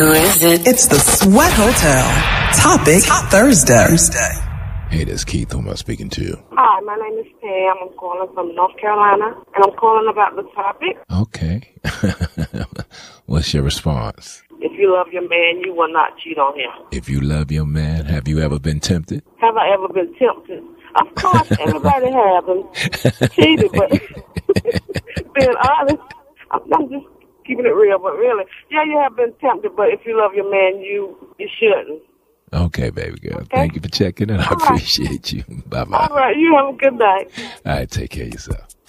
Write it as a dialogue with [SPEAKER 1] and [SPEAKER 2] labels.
[SPEAKER 1] Who is it?
[SPEAKER 2] It's the Sweat Hotel. Topic Thursday.
[SPEAKER 3] Hey, this is Keith. Who am I speaking to?
[SPEAKER 4] Hi, my name is Pam. I'm calling from North Carolina, and I'm calling about the topic.
[SPEAKER 3] Okay. What's your response?
[SPEAKER 4] If you love your man, you will not cheat on him.
[SPEAKER 3] If you love your man, have you ever been tempted?
[SPEAKER 4] Have I ever been tempted? Of course, everybody has been cheated, but being honest, I'm just keeping it real, but really, yeah, you have been tempted, but if you love your man, you shouldn't.
[SPEAKER 3] Okay, baby girl.
[SPEAKER 4] Okay?
[SPEAKER 3] Thank you for checking in. I appreciate you. Bye-bye.
[SPEAKER 4] All right, you have a good night.
[SPEAKER 3] All right, take care of yourself.